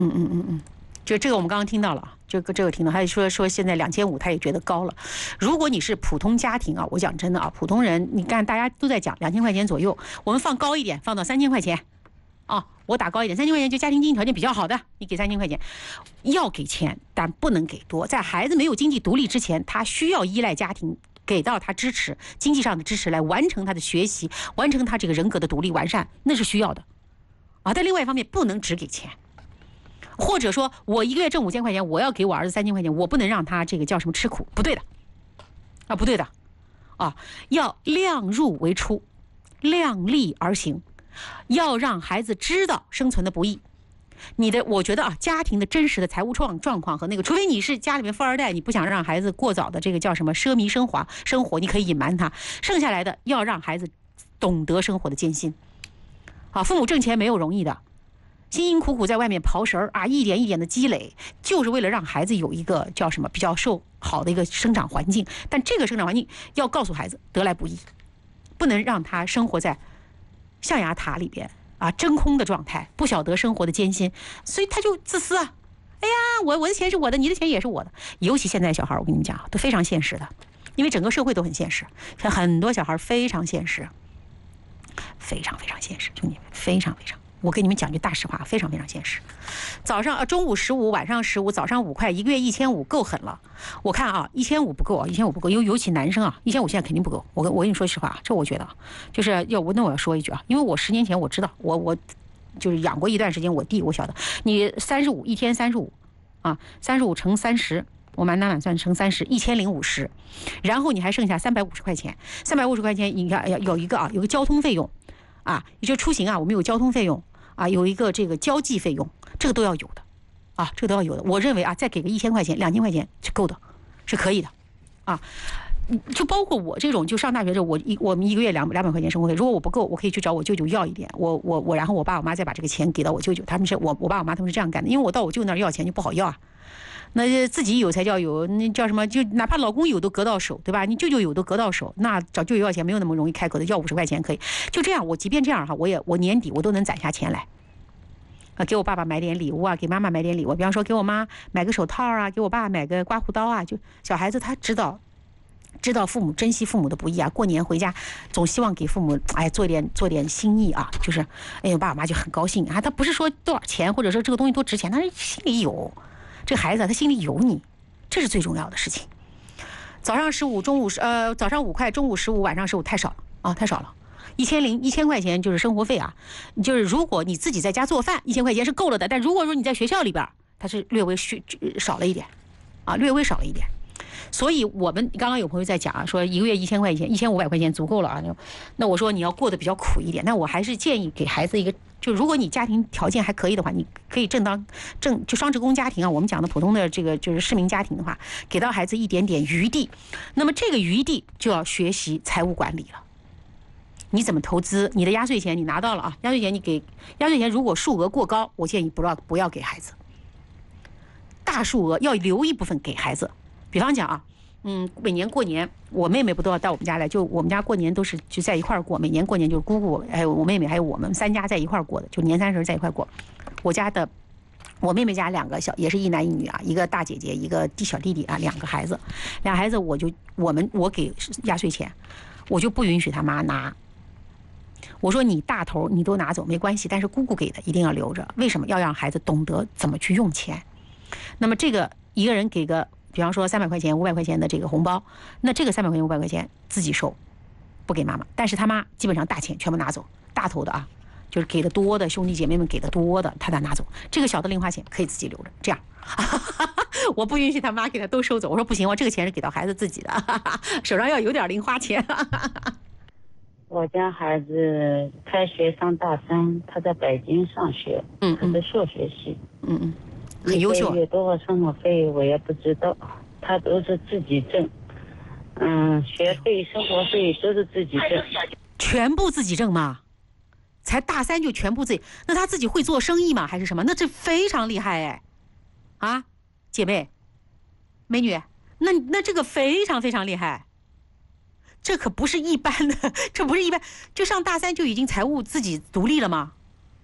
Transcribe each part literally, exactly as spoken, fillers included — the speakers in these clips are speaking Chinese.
嗯嗯嗯嗯，就这个我们刚刚听到了，这个这个听到，还说说现在两千五，他也觉得高了。如果你是普通家庭啊，我讲真的啊，普通人，你看大家都在讲两千块钱左右，我们放高一点，放到三千块钱。啊，我打高一点，三千块钱就家庭经济条件比较好的，你给三千块钱，要给钱，但不能给多。在孩子没有经济独立之前，他需要依赖家庭给到他支持，经济上的支持来完成他的学习，完成他这个人格的独立完善，那是需要的。啊，但另外一方面不能只给钱，或者说我一个月挣五千块钱，我要给我儿子三千块钱，我不能让他这个叫什么吃苦，不对的，啊，不对的，啊，要量入为出，量力而行。要让孩子知道生存的不易，你的我觉得啊，家庭的真实的财务状状况和那个，除非你是家里面富二代，你不想让孩子过早的这个叫什么奢靡生活生活，你可以隐瞒他。剩下来的要让孩子懂得生活的艰辛。啊，父母挣钱没有容易的，辛辛苦苦在外面刨食儿啊，一点一点的积累，就是为了让孩子有一个叫什么比较受好的一个生长环境。但这个生长环境要告诉孩子得来不易，不能让他生活在象牙塔里边啊，真空的状态，不晓得生活的艰辛，所以他就自私啊。哎呀，我我的钱是我的，你的钱也是我的。尤其现在小孩，我跟你们讲，都非常现实的，因为整个社会都很现实，很多小孩非常现实，非常非常现实，兄弟们，非常非常。我跟你们讲句大实话，非常非常现实。早上啊，中午十五，晚上十五，早上五块，一个月一千五，够狠了。我看啊，一千五不够啊，一千五不够，尤尤其男生啊，一千五现在肯定不够。我跟我跟你说实话，这我觉得就是要我那我要说一句啊，因为我十年前我知道，我我就是养过一段时间我弟，我晓得，你三十五一天三十五啊，三十五乘三十。我满打满算乘三十，一千零五十，然后你还剩下三百五十块钱，三百五十块钱，你看有一个啊，有个交通费用，啊，也就出行啊，我们有交通费用。啊，有一个这个交际费用，这个都要有的，啊，这个都要有的。我认为啊，再给个一千块钱、两千块钱是够的，是可以的，啊，就包括我这种就上大学的时候，我一我们一个月两两百块钱生活费，如果我不够，我可以去找我舅舅要一点，我我我，然后我爸我妈再把这个钱给到我舅舅，他们是我我爸我妈他们是这样干的，因为我到我舅那儿要钱就不好要啊。那自己有才叫有，那叫什么？就哪怕老公有都隔到手，对吧？你舅舅有都隔到手，那找舅舅要钱没有那么容易开口的，要五十块钱可以。就这样，我即便这样哈，我也我年底我都能攒下钱来，啊，给我爸爸买点礼物啊，给妈妈买点礼物，比方说给我妈买个手套啊，给我爸买个刮胡刀啊。就小孩子他知道，知道父母珍惜父母的不易啊。过年回家总希望给父母哎做点做点心意啊，就是哎我爸我妈就很高兴啊。他不是说多少钱，或者说这个东西多值钱，他是心里有。这个孩子他心里有你，这是最重要的事情。早上十五，中午十呃早上五块，中午十五，晚上十五，太少了啊，太少了。一千零一千块钱就是生活费啊，就是如果你自己在家做饭，一千块钱是够了的。但如果说你在学校里边，它是略微虚少了一点，啊，略微少了一点。所以我们刚刚有朋友在讲啊，说一个月一千块钱，一千五百块钱足够了啊。那我说你要过得比较苦一点，那我还是建议给孩子一个，就如果你家庭条件还可以的话，你可以正当正就双职工家庭啊，我们讲的普通的这个就是市民家庭的话，给到孩子一点点余地。那么这个余地就要学习财务管理了。你怎么投资？你的压岁钱你拿到了啊，压岁钱你给压岁钱，如果数额过高，我建议不要不要给孩子。大数额要留一部分给孩子。比方讲啊，嗯，每年过年，我妹妹不都要到我们家来？就我们家过年都是就在一块儿过，每年过年就是姑姑还有我妹妹还有我们三家在一块儿过的，就年三十在一块儿过。我家的，我妹妹家两个小也是一男一女啊，一个大姐姐，一个弟小弟弟啊，两个孩子，俩孩子我就我们我给压岁钱，我就不允许他妈拿。我说你大头你都拿走没关系，但是姑姑给的一定要留着。为什么要让孩子懂得怎么去用钱？那么这个一个人给个。比方说三百块钱、五百块钱的这个红包，那这个三百块钱、五百块钱自己收，不给妈妈。但是他妈基本上大钱全部拿走，大头的啊，就是给的多的兄弟姐妹们给的多的，他得拿走。这个小的零花钱可以自己留着，这样，我不允许他妈给他都收走。我说不行，我这个钱是给到孩子自己的，手上要有点零花钱。 我家孩子开学上大三，他在北京上学，嗯，他是数学系， 嗯嗯。很优秀， 一个月多少生活费我也不知道，他都是自己挣，嗯，学费、生活费都是自己挣， 全部自己挣吗？才大三就全部自己？那他自己会做生意吗？还是什么？那这非常厉害哎！啊，姐妹，美女，那那这个非常非常厉害，这可不是一般的，这不是一般，就上大三就已经财务自己独立了吗？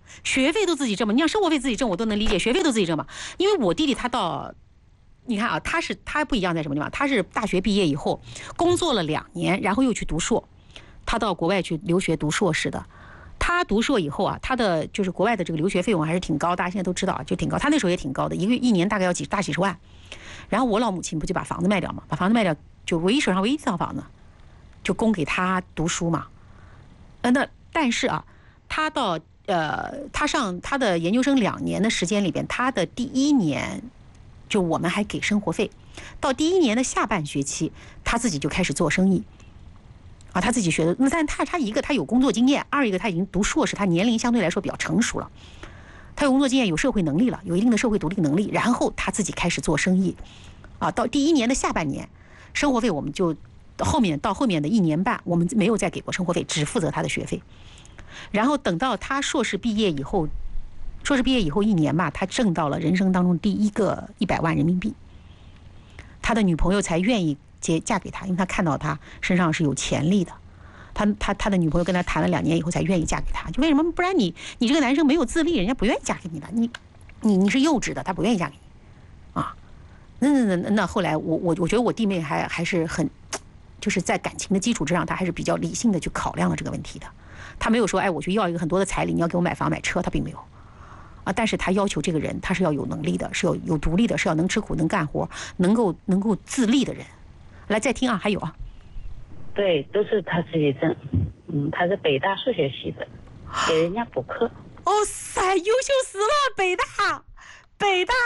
学费都自己挣嘛，你让生活费自己挣我都能理解，学费都自己挣嘛。因为我弟弟他到，你看啊，他是他不一样在什么地方？他是大学毕业以后工作了两年，然后又去读硕，他到国外去留学读硕士的。他读硕以后啊，他的就是国外的这个留学费用还是挺高，大家现在都知道啊，就挺高。他那时候也挺高的，一个一年大概要几大几十万。然后我老母亲不就把房子卖掉嘛，把房子卖掉，就唯一手上唯一一套房子，就供给他读书嘛。呃，那但是啊，他到呃，他上他的研究生两年的时间里边，他的第一年就我们还给生活费，到第一年的下半学期，他自己就开始做生意。啊，他自己学的，那但他他一个他有工作经验，二一个他已经读硕士，他年龄相对来说比较成熟了，他有工作经验，有社会能力了，有一定的社会独立能力，然后他自己开始做生意，啊，到第一年的下半年，生活费我们就后面到后面的一年半，我们没有再给过生活费，只负责他的学费，然后等到他硕士毕业以后，硕士毕业以后一年吧，他挣到了人生当中第一个一百万人民币，他的女朋友才愿意接嫁给他，因为他看到他身上是有潜力的，他他他的女朋友跟他谈了两年以后才愿意嫁给他，就为什么？不然你你这个男生没有自立，人家不愿意嫁给你的，你你你是幼稚的，他不愿意嫁给你，啊，那那那那后来我我我觉得我弟妹还还是很，就是在感情的基础之上，他还是比较理性的去考量了这个问题的，他没有说哎我去要一个很多的彩礼，你要给我买房买车，他并没有。啊，但是他要求这个人他是要有能力的，是要有独立的，是要能吃苦能干活，能够能够自立的人。来再听啊，还有啊， 对，都是他自己挣。嗯，他是北大数学系的，给人家补课。 哦塞，优秀死了，北大，北大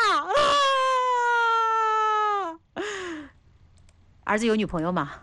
啊！儿子有女朋友吗？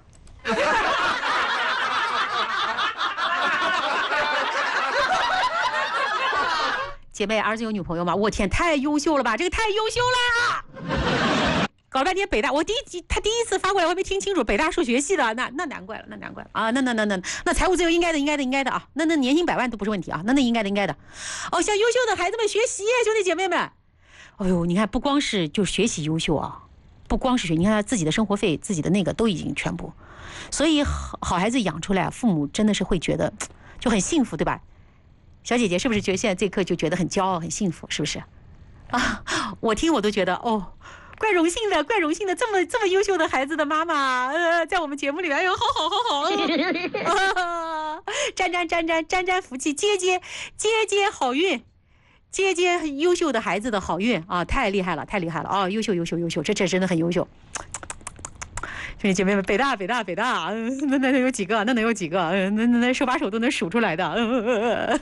姐妹，儿子有女朋友吗？我天，太优秀了吧，这个太优秀了！搞了半天北大，我第一集他第一次发过来，我还没听清楚，北大数学系的，那那难怪了，那难怪了啊，那那那那那财务自由应该的，应该的，应该的啊，那那年薪百万都不是问题啊，那那应该的，应该的。哦，向优秀的孩子们学习，兄弟姐妹们，哎呦，你看不光是就学习优秀啊，不光是学，你看他自己的生活费、自己的那个都已经全部，所以好好孩子养出来，父母真的是会觉得就很幸福，对吧？小姐姐是不是觉得现在这一刻就觉得很骄傲、很幸福？是不是？啊，我听我都觉得哦。怪荣幸的，怪荣幸的，这么这么优秀的孩子的妈妈，呃，在我们节目里面，哎呦，好好好好，啊、沾沾沾沾沾沾福气，接接接接好运，接接优秀的孩子的好运啊，太厉害了，太厉害了啊、哦，优秀优秀优秀，这这真的很优秀。兄弟姐妹们，北大北大北大，呃、那那能有几个？那能有几个？呃、那那那手把手都能数出来的。呃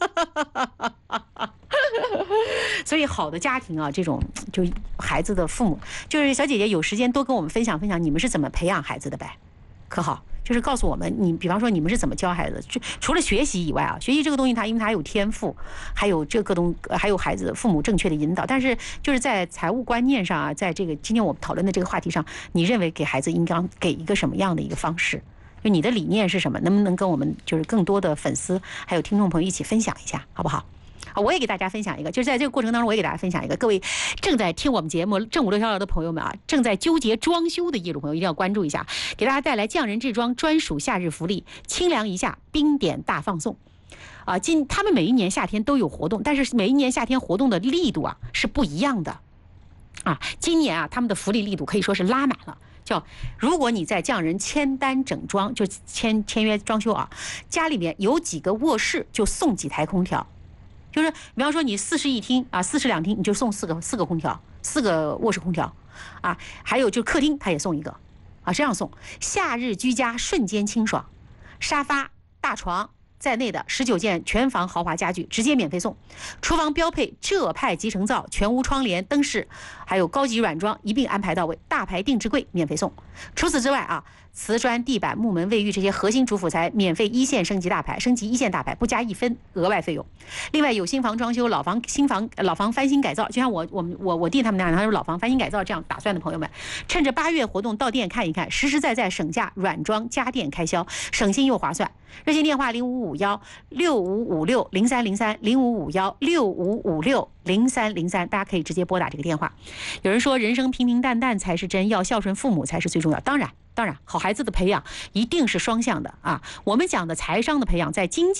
所以好的家庭啊，这种就孩子的父母，就是小姐姐有时间多跟我们分享分享你们是怎么培养孩子的呗，可好？就是告诉我们，你比方说你们是怎么教孩子，就除了学习以外啊，学习这个东西它因为它有天赋，还有这个东还有孩子父母正确的引导，但是就是在财务观念上啊，在这个今天我们讨论的这个话题上，你认为给孩子应该给一个什么样的一个方式？就你的理念是什么？能不能跟我们就是更多的粉丝还有听众朋友一起分享一下，好不好？啊，我也给大家分享一个，就是在这个过程当中，我也给大家分享一个。各位正在听我们节目正午六逍遥的朋友们啊，正在纠结装修的业主朋友一定要关注一下，给大家带来匠人制装专属夏日福利，清凉一下，冰点大放送。啊，今他们每一年夏天都有活动，但是每一年夏天活动的力度啊是不一样的。啊，今年啊他们的福利力度可以说是拉满了。叫如果你在匠人签单整装，就签签约装修啊，家里面有几个卧室就送几台空调。就是比方说你四室一厅啊，四室两厅，你就送四个四个空调，四个卧室空调，啊，还有就客厅他也送一个，啊，这样送，夏日居家瞬间清爽，沙发、大床在内的十九件全房豪华家具直接免费送，厨房标配浙派集成灶，全屋窗帘、灯饰，还有高级软装一并安排到位，大牌定制柜免费送。除此之外啊，瓷砖、地板、木门、卫浴这些核心主辅材免费一线升级大牌，升级一线大牌不加一分额外费用。另外有新房装修、老房新房老房翻新改造，就像我我们我我弟他们那样，他说老房翻新改造这样打算的朋友们，趁着八月活动到店看一看，实实在在省下软装家电开销，省心又划算。热线电话零五五幺六五五六零三零三零五五幺六五五六零三零三，大家可以直接拨打这个电话。有人说人生平平淡淡才是真，要孝顺父母才是最重要。当然当然好孩子的培养一定是双向的啊，我们讲的财商的培养在经济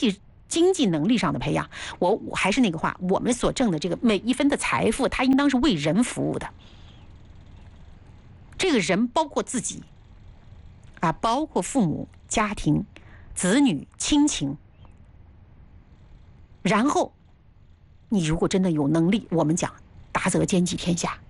经济能力上的培养，我我还是那个话，我们所挣的这个每一分的财富，它应当是为人服务的。这个人包括自己，啊，包括父母、家庭、子女、亲情。然后，你如果真的有能力，我们讲达则兼济天下。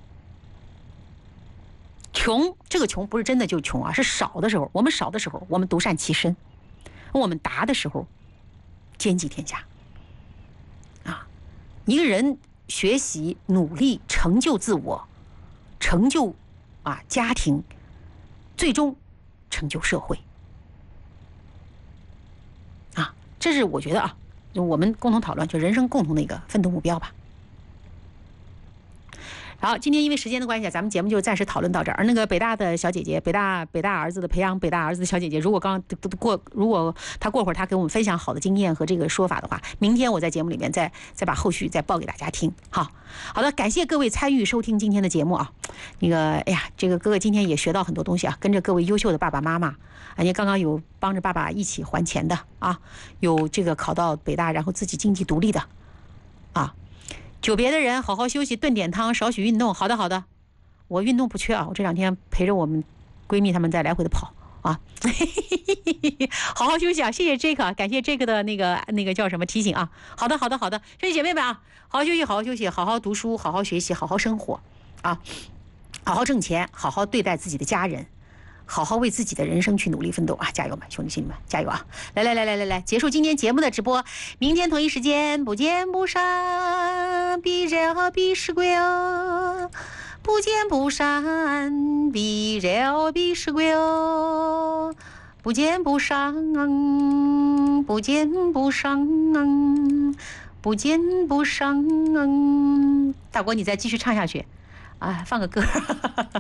穷，这个穷不是真的就穷啊，是少的时候，我们少的时候，我们独善其身；我们达的时候，兼济天下。啊，一个人学习、努力、成就自我，成就啊家庭，最终成就社会。啊，这是我觉得啊，我们共同讨论，就人生共同的一个奋斗目标吧。好，今天因为时间的关系，咱们节目就暂时讨论到这儿。而那个北大的小姐姐，北大北大儿子的培养北大儿子的小姐姐，如果刚过，如果她过会儿她给我们分享好的经验和这个说法的话，明天我在节目里面再再把后续再报给大家听。好，好的，感谢各位参与收听今天的节目啊。那个，哎呀，这个哥哥今天也学到很多东西啊，跟着各位优秀的爸爸妈妈，啊，你刚刚有帮着爸爸一起还钱的啊，有这个考到北大然后自己经济独立的，啊。久别的人，好好休息，炖点汤，少许运动。好的，好的，我运动不缺啊，我这两天陪着我们闺蜜她们在来回的跑啊，好好休息啊！谢谢 Jake， 感谢 Jake 的那个那个叫什么提醒啊。好的，好的，好的，兄弟姐妹们啊，好好休息，好好休息，好好读书，好好学习，好好生活啊，好好挣钱，好好对待自己的家人。好好为自己的人生去努力奋斗啊！加油吧，兄弟姐妹们，加油啊！来来来来来来，结束今天节目的直播，明天同一时间不见不散，必然必是归哦，不见不散，必然必是归哦，不见不散，不见不散，不见不散。大国，你再继续唱下去，啊，放个歌。